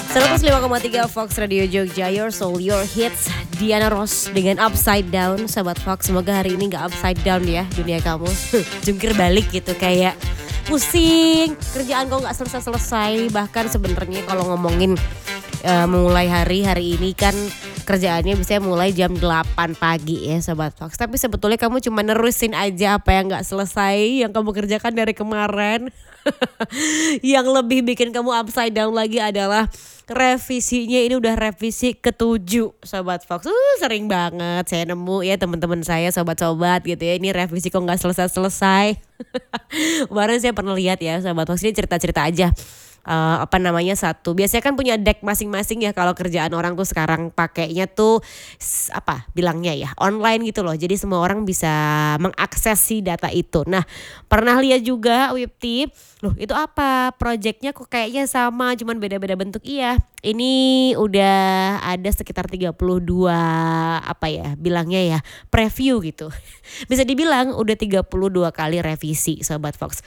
105,3 Fox Radio Jogja, your soul, your hits. Diana Ross dengan Upside Down. Sahabat Fox, semoga hari ini gak upside down ya dunia kamu. Jungkir balik gitu, kayak pusing, kerjaan kok gak selesai-selesai. Bahkan sebenarnya kalau ngomongin mulai hari ini kan kerjaannya bisa mulai jam 8 pagi ya Sobat Fox. Tapi sebetulnya kamu cuma nerusin aja apa yang gak selesai yang kamu kerjakan dari kemarin. Yang lebih bikin kamu upside down lagi adalah revisinya. Ini udah revisi ke-7 Sobat Fox. Sering banget saya nemu ya teman-teman saya, sobat-sobat gitu ya. Ini revisi kok gak selesai-selesai. Kemarin saya pernah lihat ya Sobat Fox, ini cerita-cerita aja. Satu biasanya kan punya deck masing-masing ya. Kalau kerjaan orang tuh sekarang pakainya tuh bilangnya ya online gitu loh, jadi semua orang bisa mengakses si data itu. Nah, pernah lihat juga Wipti, loh itu apa, projectnya kok kayaknya sama cuman beda-beda bentuk. Iya, ini udah ada sekitar 32 bilangnya ya preview gitu. Bisa dibilang udah 32 kali revisi Sobat Fox.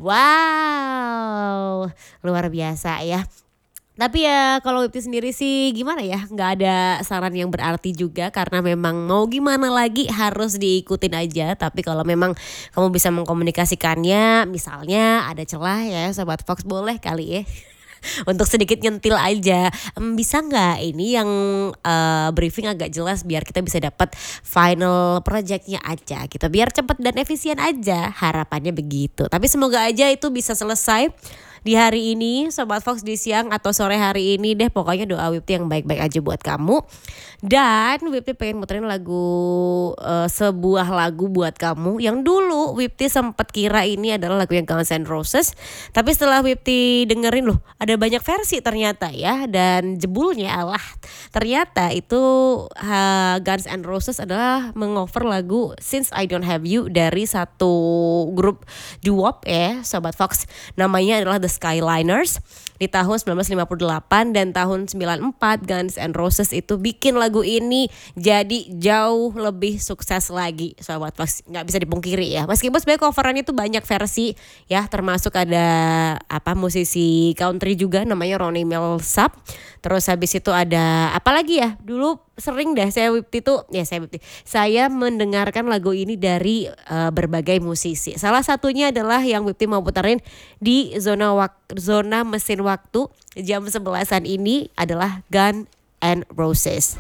Wow, luar biasa ya. Tapi ya kalau Wipti sendiri sih gimana ya, gak ada saran yang berarti juga, karena memang mau gimana lagi harus diikutin aja. Tapi kalau memang kamu bisa mengkomunikasikannya, misalnya ada celah ya Sobat Fox, boleh kali ya untuk sedikit nyentil aja, bisa nggak ini yang briefing agak jelas biar kita bisa dapat final projectnya aja gitu, biar cepet dan efisien aja, harapannya begitu. Tapi semoga aja itu bisa selesai di hari ini Sobat Fox, di siang atau sore hari ini deh. Pokoknya doa Wipti yang baik-baik aja buat kamu. Dan Wipti pengen muterin sebuah lagu buat kamu yang dulu Wipti sempat kira ini adalah lagu yang Guns N' Roses. Tapi setelah Wipti dengerin, loh ada banyak versi ternyata ya. Dan jebulnya ternyata itu Guns N' Roses adalah mengover lagu Since I Don't Have You dari satu grup doo-wop ya Sobat Fox. Namanya adalah The Skyliners. Di tahun 1958 dan tahun 94 Guns N' Roses itu bikin lagu ini jadi jauh lebih sukses lagi Sobat Fox, nggak bisa dipungkiri ya. Meskipun sebenarnya coverannya itu banyak versi ya, termasuk ada musisi country juga namanya Ronnie Milsap. Terus habis itu ada apa lagi ya, dulu sering deh saya mendengarkan lagu ini dari berbagai musisi. Salah satunya adalah yang Wipti mau puterin di zona mesin waktu jam 11-an ini adalah Guns N' Roses.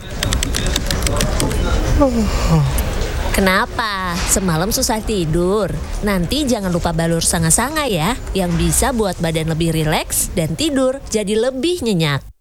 Kenapa? Semalam susah tidur? Nanti jangan lupa balur sanga-sanga ya, yang bisa buat badan lebih rileks dan tidur jadi lebih nyenyak.